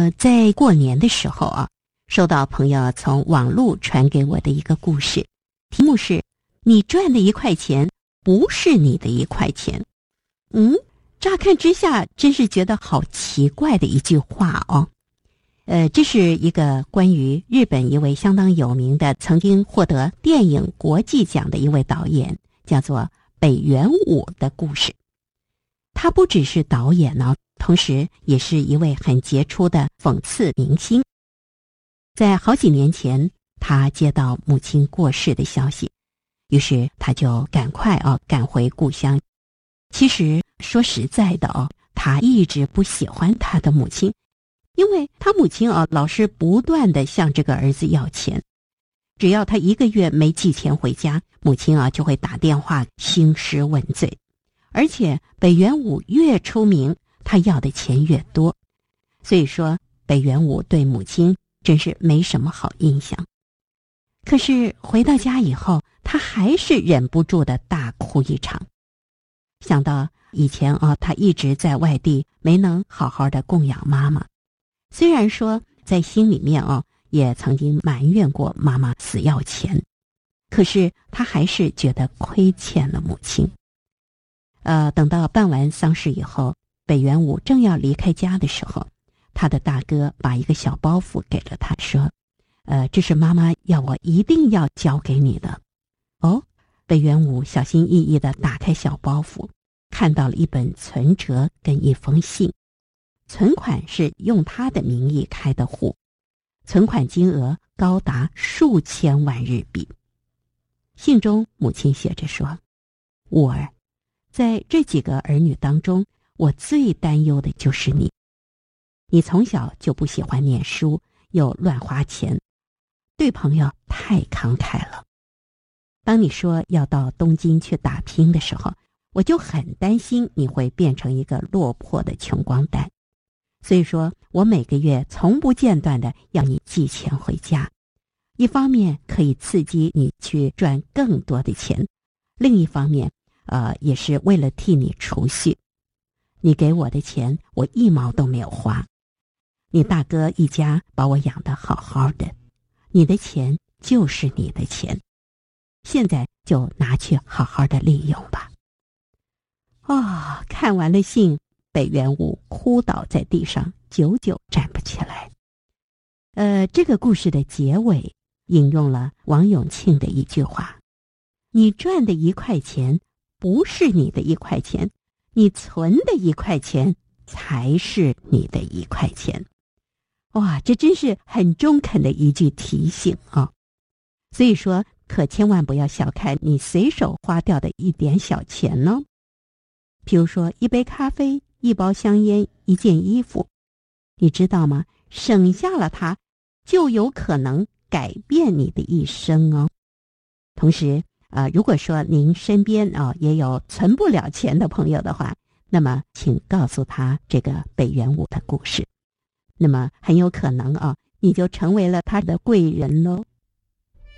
在过年的时候啊，收到朋友从网络传给我的一个故事，题目是你赚的1块钱不是你的1块钱。乍看之下真是觉得好奇怪的一句话哦。这是一个关于日本一位相当有名的曾经获得电影国际奖的一位导演，叫做北原武的故事。他不只是导演呢，同时也是一位很杰出的讽刺明星。在好几年前，他接到母亲过世的消息，于是他就赶快赶回故乡。其实说实在的他一直不喜欢他的母亲，因为他母亲老是不断地向这个儿子要钱，只要他1个月没寄钱回家，母亲就会打电话兴师问罪。而且北原武越出名，他要的钱越多，所以说北原武对母亲真是没什么好印象。可是回到家以后，他还是忍不住的大哭一场。想到以前他一直在外地，没能好好的供养妈妈，虽然说在心里面也曾经埋怨过妈妈死要钱，可是他还是觉得亏欠了母亲。等到办完丧事以后，北原武正要离开家的时候，他的大哥把一个小包袱给了他，说这是妈妈要我一定要交给你的。北原武小心翼翼地打开小包袱，看到了一本存折跟一封信。存款是用他的名义开的户，存款金额高达数千万日币。信中母亲写着说，武儿，在这几个儿女当中，我最担忧的就是你。你从小就不喜欢念书，又乱花钱，对朋友太慷慨了。当你说要到东京去打拼的时候，我就很担心你会变成一个落魄的穷光蛋。所以说我每个月从不间断的要你寄钱回家，一方面可以刺激你去赚更多的钱，另一方面也是为了替你储蓄。你给我的钱我1毛都没有花，你大哥一家把我养得好好的，你的钱就是你的钱，现在就拿去好好的利用吧。看完了信，北原武哭倒在地上，久久站不起来。这个故事的结尾引用了王永庆的一句话，你赚的1块钱不是你的1块钱，你存的1块钱才是你的1块钱。哇，这真是很中肯的一句提醒啊！所以说可千万不要小看你随手花掉的一点小钱呢。比如说1杯咖啡、1包香烟、1件衣服，你知道吗？省下了它，就有可能改变你的一生哦。同时如果说您身边也有存不了钱的朋友的话，那么请告诉他这个北原武的故事，那么很有可能你就成为了他的贵人喽。